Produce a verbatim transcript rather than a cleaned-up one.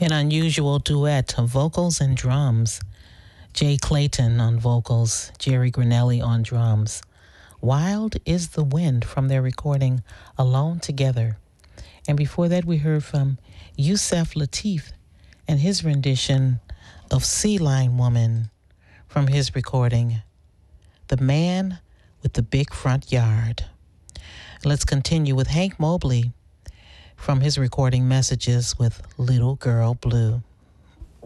An unusual duet of vocals and drums. Jay Clayton on vocals, Jerry Granelli on drums. Wild is the Wind from their recording Alone Together. And before that, we heard from Yusef Lateef and his rendition of Sea Line Woman from his recording The Man with the Big Front Yard. Let's continue with Hank Mobley from his recording Messages with Little Girl Blue.